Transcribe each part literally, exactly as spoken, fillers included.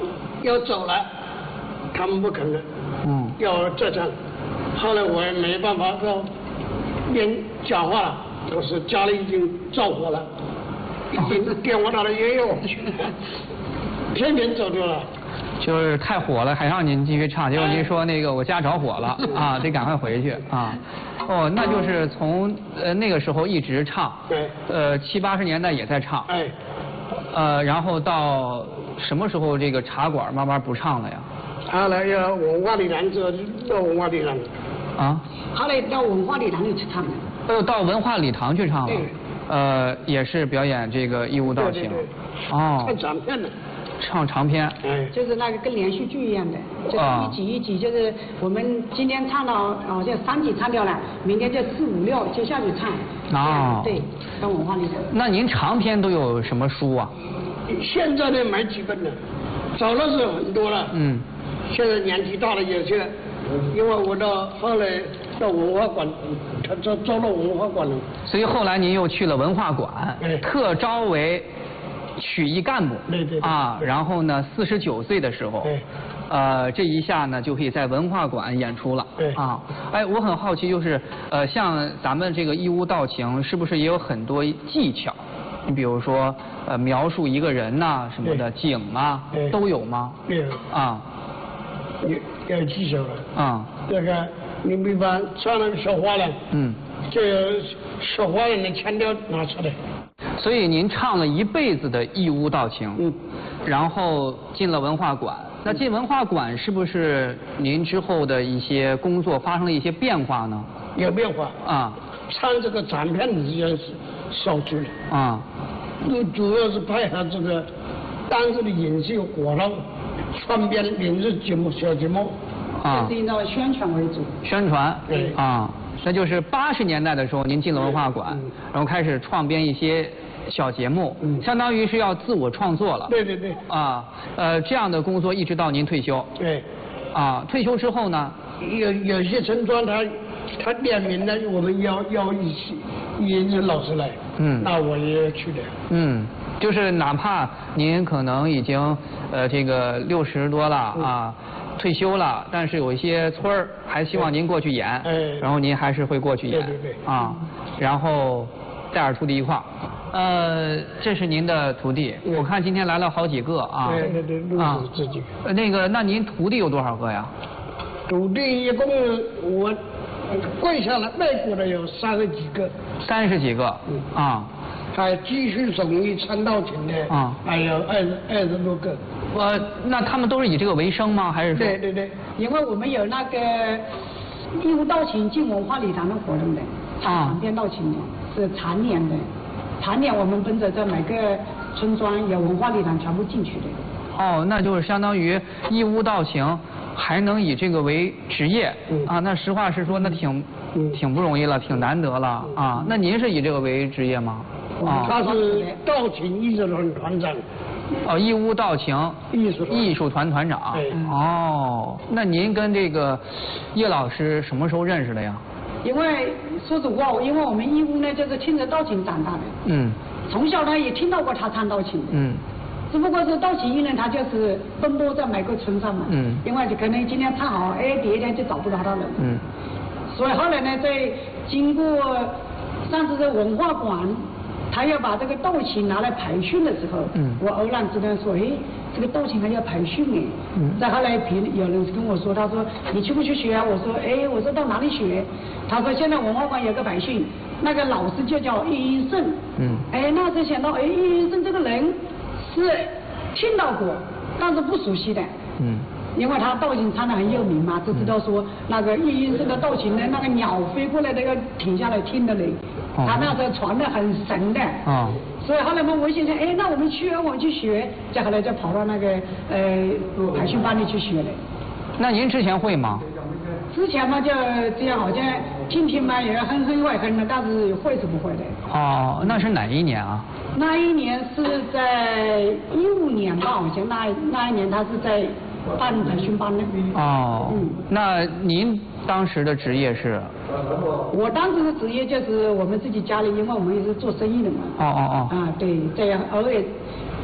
要走了，他们不肯的， 嗯， 要再唱。后来我也没办法，要连讲话了，可是家里已经着火了，已经电话打到医院去，偏偏走掉了。 就是太火了，还让您继续唱，结果您说那个我家着火了啊，得赶快回去啊。哦，那就是从呃那个时候一直唱， 对， 呃七八十年代也在唱， 哎， 呃然后到什么时候这个茶馆慢慢不唱了呀？ 后来要文化礼堂之后，到文化礼堂。 啊？ 后来到文化礼堂里去唱的。 呃，到文化礼堂去唱了。 对。 呃，也是表演这个义乌道情。 对对对。 哦。 唱长片的。 唱长篇。 哎。 就是那个跟连续剧一样的，就是一集一集，就是我们今天唱到好像三集唱掉了，明天就四五六接下去唱。 哦。 对，到文化礼堂。 那您长篇都有什么书啊？ 现在呢买几本了，早的时候很多了。 嗯。 现在年纪大了有些，因为我到后来到文化馆，他招招到文化馆了。 所以后来您又去了文化馆， 哎、 特招为曲艺干部。 对对对。 啊，然后呢，四十九岁的时候， 哎、 呃，这一下呢就可以在文化馆演出了。 对。 啊，哎，我很好奇，就是呃，像咱们这个义乌道情，是不是也有很多技巧？你比如说，呃，描述一个人呐、啊、什么的，景啊，都有吗？ 没有。 啊。 有有技巧了。 啊。 这个，你比方唱那个小花脸。 嗯。 就有小花脸的腔调拿出来。 所以您唱了一辈子的义乌道情。 嗯。然后进了文化馆。那进文化馆是不是您之后的一些工作发生了一些变化呢？ 有变化。 啊。 唱这个长片子也是少去了。 啊。 主主要是配合这个当时的影视活动，川编影视节目小节目。 啊。是以那宣传为主。 宣传。 对。 啊，那就是八十年代的时候，您进了文化馆，嗯、然后开始创编一些小节目，嗯、相当于是要自我创作了。 对对对。啊， 呃，这样的工作一直到您退休。 对。 啊，退休之后呢？ 有有些村庄他他点名了，我们要要一些音乐老师来，嗯，那我也去的。 嗯，就是哪怕您可能已经呃这个六十多了啊。嗯，退休了，但是有一些村儿还希望您过去演，哎，然后您还是会过去演， 对对对， 啊，然后带着徒弟一块儿，呃，这是您的徒弟，我看今天来了好几个啊， 对对对， 啊， 自己， 呃，那个，那您徒弟有多少个呀？ 徒弟一共我跪下来拜过的有三十几个， 三十几个，嗯啊。 还继续手艺唱道情的啊，还有二十二十多个。 呃，那他们都是以这个为生吗？还是说？ 对对对， 因为我们有那个义乌道情进文化礼堂的活动的，唱长篇道情的，是常年的，常年我们奔着这每个村庄有文化礼堂全部进去的。 哦，那就是相当于义乌道情还能以这个为职业，嗯、啊，那实话实说，那挺、嗯、挺不容易了，挺难得了、嗯、啊。那您是以这个为职业吗？ 啊，他是道情艺术团团长。 哦，义乌道情艺术艺术团团长。 对。 哦，那您跟这个叶老师什么时候认识的呀？ 因为说实话，因为我们义乌呢，就是听着道情长大的。嗯。从小呢也听到过他唱道情的。嗯。只不过是道情艺呢，他就是奔波在每个村上嘛。嗯。因为就可能今天唱好，哎，第二天就找不着他了。嗯。所以后来呢，在经过上次在文化馆。他要把这个道情拿来培训的时候，嗯，我偶然之间说，哎，这个道情还要培训哎，嗯，再后来别有人跟我说，他说你去不去学啊？我说，哎，我说到哪里学？他说现在文化馆有个培训，那个老师就叫叶云胜，嗯，哎，那时想到，哎，叶云胜这个人是听到过，但是不熟悉的，嗯。因为他道情唱得很有名嘛，就知道说那个叶云胜的道情呢，那个鸟飞过来都要停下来听的嘞。哦、他那时候传得很神的。啊、哦。所以后来嘛，我心想，哎，那我们去啊，我们去学。再后来就跑到那个呃培训班里去学了。 那您之前会吗？ 之前嘛就这样，好像听听嘛也哼哼会哼的，但是会是不会的。 哦，那是哪一年啊？ 那一年是在一五年吧，好像那那一年他是在。办培训班的。 哦，嗯，那您当时的职业是？ 我当时的职业就是我们自己家里，因为我们也是做生意的嘛。 哦哦哦。 啊，对，这样偶尔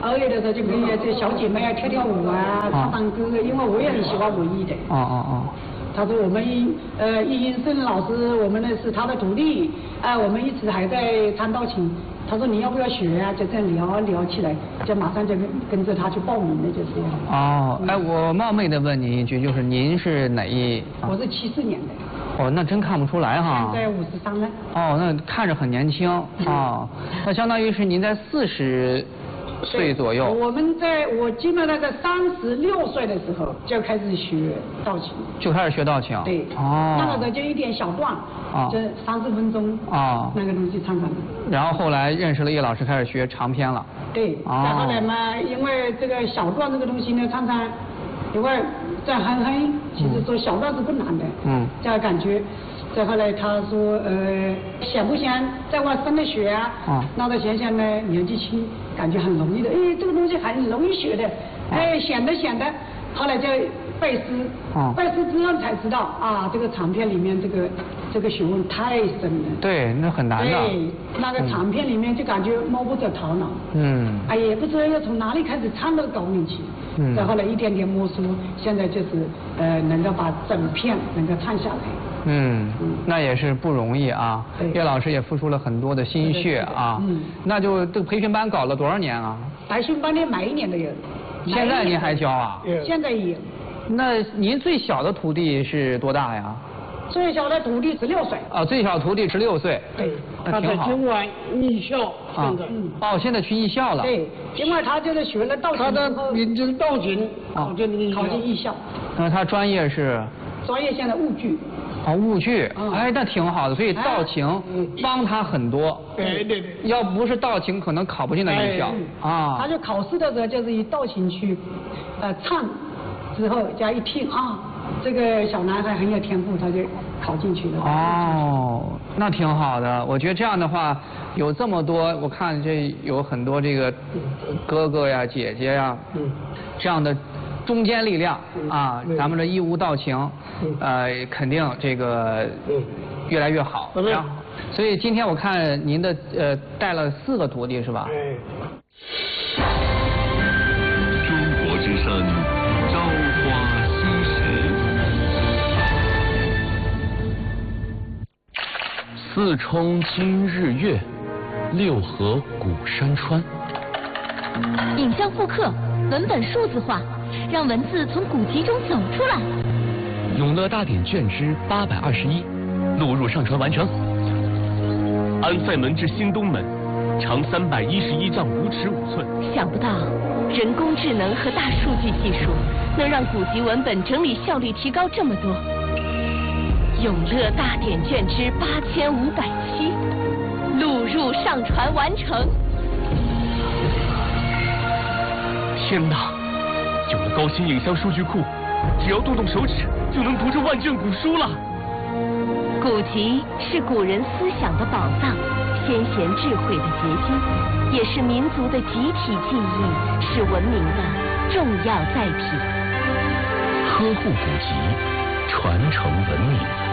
偶尔的时候就跟这小姐妹啊跳跳舞啊，唱唱歌，因为我也很喜欢文艺的。 哦哦哦。 他说我们呃易英胜老师，我们呢是他的徒弟，哎、呃，我们一直还在弹道琴。他说你要不要学啊？就这样聊聊起来，就马上就跟跟着他去报名了，就这样。 哦，哎，我冒昧的问您一句，就是您是哪一？ 我是七四年的。 哦，那真看不出来哈。 现在五十三了。 哦，那看着很年轻哦，那相当于是您在四十岁左右。 我们在我基本上在三十六岁的时候就开始学道琴。 就开始学道琴。 对。 哦。 那个时候就一点小段。哦。就三十分钟。哦。那个东西唱唱。 然后后来认识了叶老师，开始学长篇了。 对。哦。再后来嘛，因为这个小段这个东西呢，常常因为在哼哼，其实说小段是不难的。嗯。这样感觉。再后来他说，呃，想不想再往深的学啊？啊。那他想想呢，年纪轻，感觉很容易的。哎，这个东西很容易学的。哎，想着想着，后来就背诗。啊。背诗之后才知道啊，这个长篇里面这个这个学问太深了。 对，那很难的。 对，那个长篇里面就感觉摸不着头脑。嗯。哎，也不知道要从哪里开始唱到高明去。嗯。再后来一点点摸索，现在就是呃，能够把整篇能够唱下来。 嗯，那也是不容易啊。叶老师也付出了很多的心血啊。嗯。那就这个培训班搞了多少年啊？ 培训班呢，每一年都有。 现在您还教啊？ 现在也有。 那您最小的徒弟是多大呀？ 最小的徒弟十六岁。 啊，最小徒弟十六岁。 对。 那挺好。 他在今晚艺校现在。 嗯。哦，现在去艺校了。 对，因为他就是学了道琴。 他的名字道琴，考进艺校。 考进艺校。 那他专业是？ 专业现在务剧。 哦，务剧，哎，那挺好的，所以道琴帮他很多。 对对对。 要不是道琴，可能考不进那艺校啊。 他就考试的时候，就是以道琴去，呃，唱，之后加一听啊，这个小男孩很有天赋，他就考进去了。 哦，那挺好的。我觉得这样的话，有这么多，我看这有很多这个哥哥呀、姐姐呀，这样的。中坚力量啊，咱们的义乌道琴，呃，肯定这个越来越好。然后，所以今天我看您的呃带了四个徒弟是吧？ 中国之声，朝花夕拾。四冲今日月，六合古山川。 影像复刻，文本数字化。让文字从古籍中走出来。 永乐大典卷之八百二十一，录入上传完成。安塞门至新东门，长三百一十一丈五尺五寸。 想不到人工智能和大数据技术能让古籍文本整理效率提高这么多。永乐大典卷之八千五百七，录入上传完成。 天哪！有了高新影像数据库，只要动动手指就能读着万卷古书了。 古籍是古人思想的宝藏，先贤智慧的结晶，也是民族的集体记忆，是文明的重要载体。 呵护古籍，传承文明。